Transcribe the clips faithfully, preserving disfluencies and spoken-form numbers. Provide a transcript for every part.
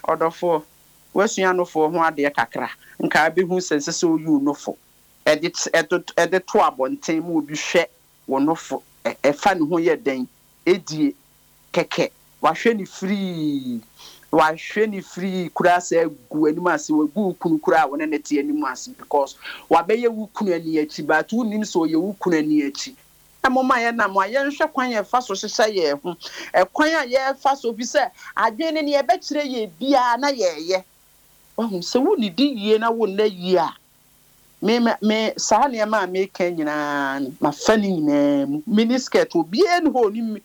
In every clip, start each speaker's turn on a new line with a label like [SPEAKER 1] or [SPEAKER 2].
[SPEAKER 1] odofo wasua no fo ho ade kakra nka be hu sense se oyu no fo edit edit edit to abonten mu obi hwe wo no fo e fa ne ho ye den edie keke wahwe ni free wahwe ni free kura se gu anim ase wagu kunu kura wona nete anim ase because wabeye wu kunu ani achi but wu nim so ye wu kunu ani achi amoma ye na mo ye nhwe kwan ye fa so hyehyɛ ye ho e kwan a ye fa so bi se adwene ne ye be kire ye bia na ye ye wahu se wu ni di yie na wo na yie a me me sa ne ma me kan nyina ma fa ni nyina mu miniskirt obi en ho ni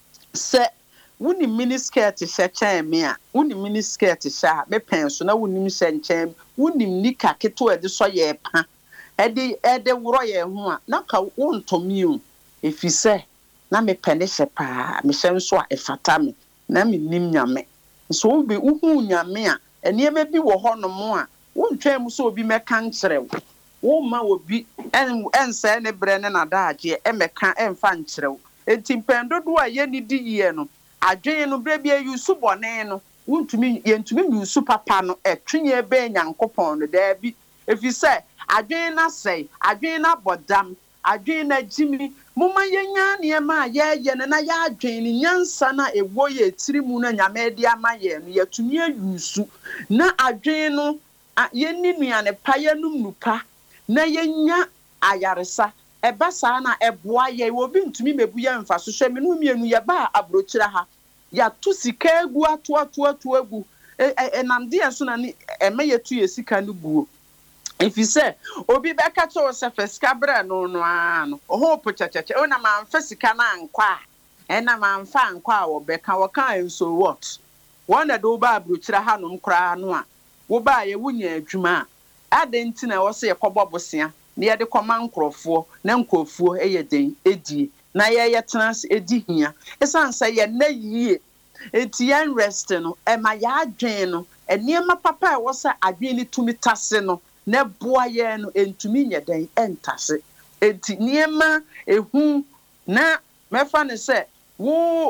[SPEAKER 1] se wuni miniskirt hye kyan me a wuni miniskirt hye be pen so na wuni mi hye nkyɛn wuni nika keto ede so ye pa ede ede woro ye ho a na ka wontomi o efise na me pen hye pa me hye nso a efata me na me nim nyame so wo be uhu nyame a ene me bi wo ho no mo a wontwam so obi meka nkyerɛ wo ma obi en ense ne bre ne na daagye e meka emfa nkyerɛ wo enti pendodo a ye ni di yie no adwen no bre bia yusu bone no wontumi yentumi yusu papa no etwenye be nyankopon no da bi efise adwen na sei adwen na bodam adwen na jimi muma yenya ne ma ye ye na ya adwen ni nyansa na ewo ye tirimu na nyame de ama ye no yetumi yusu na adwen no yenni nuane pa yenum nupa na yenya ayaresa eba saa na eboa ye obi ntumi mebu ye mfa so hwe me no mienu ye ba abrochira ha ya tu sika egu ato ato ato egu enamde enso na ni eme ye tu ye sika no buo efise obi be ka cho se fesika bra no no ano oho pochachacha ona ma mfa sika na ankwa ena ma mfa ankwa wo be ka wo ka enso what wona do ba abrochira ha no mkra no a wo ba ye wunya adwuma adenti na wo se yekobo bosia na ye de koma nkrofo na nkofo eye den edie na ye ye trans edi hia esansa ye na yie enti yan rest no e ma ya adwen no eniema papa e wo se adwen ni tumi tase no na boa ye no entumi nye den entase enti niema ehu na mefa ne se wo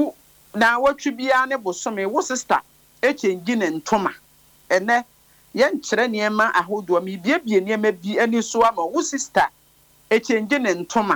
[SPEAKER 1] na watwi bia ne bosome wo sister e change ne ntoma ene yen kire niema ahodo mi biebie niema bi ani so ama wo sister e change ne ntoma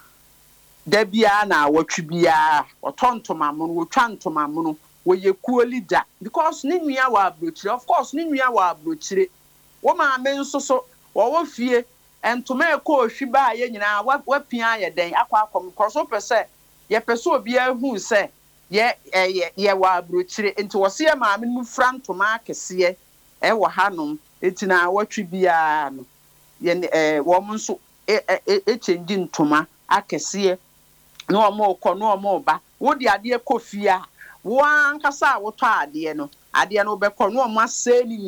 [SPEAKER 1] da bia na watwi bia otontoma mo wo twantoma mo wo ye kuolida because ni nua wa abrochire of course ni nua wa abrochire wo ma me nso so wo wo fie entoma e ko hwi ba ye nyina wa pia ye den akwa akom koso pese ye pese obi ahu se ye ye ye wa abrochire enti wo se ma me mu frantoma akese e wo hanom enti na watwi bia no ye eh wo mo nso e e change ntoma akese no omo ko no omo ba wo di ade ekofie a wo ankasa wo to ade no ade no be ko no omo ase ni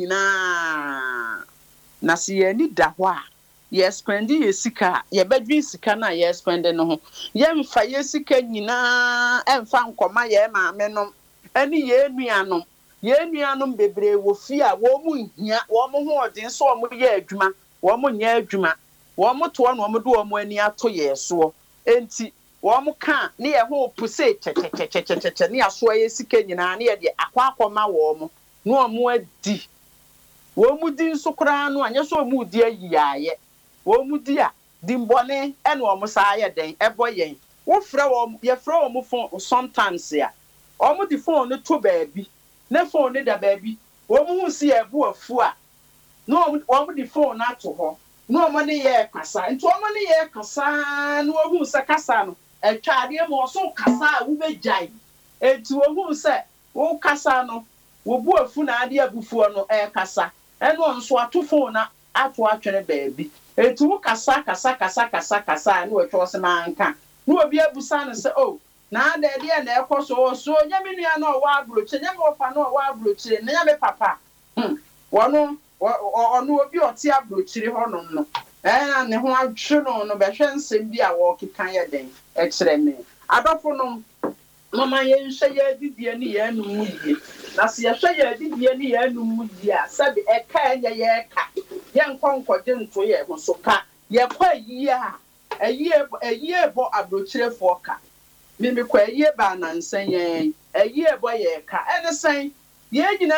[SPEAKER 1] nyina na se ye ni da ho a ye spend ye sika ye badwi sika na ye spend no ho ye mfa ye sika nyina emfa nkoma ye maame no ani ye nuanom ye nuanom bebre wo fi a wo mu hia wo mo ho odin so wo ye adwuma wo mo nya adwuma wo mo to no wo do wo mo ani ato ye so enti wo mo ka ne ye ho puse chechechecheche ne aso ye sika nyina ne ye de akwa akoma wo mo no wo mo adi wo mu di nso kra no anya so mu di ayiaye wo mu di a di mbone ene wo mo sa ye den ebo yen wo fra wo ye fra wo mo phone sometimes ya wo mo di phone no to baabi na phone ne da baabi wo mo hu si ebu afu a no wo mo di phone na to ho no mo ne ye kasa nti wo mo ne ye kasa no wo hu se kasa no etwa ade mo so kasa wo bejai enti wo hu se wo kasa no wo bu afu na ade abufu no e kasa eno nso ato phone na ato atwene baabi enti wo kasa kasa kasa kasa kasa no etwa se ma nka no obi abusa no se oh na ade de na ekoso so nyame nua na wa abroche nyame ofa na wa abroche na nyame papa hm wono ono obi oti abrochire honom no eh ne ho adwe no no behwe nsem bi a wo kekan ye den e kire me adofo no mama ye nhwe ye didie ne ye anu mu die na se ye hwe ye didie ne ye anu mu die a sabe e ka enye ye ka ye nkonkoje nto ye ho so ka ye kwa yi a ayie ayie bo abrochire fo ka mimi kwa ayie ba nansen ye ayie bo ye ka ene sen ye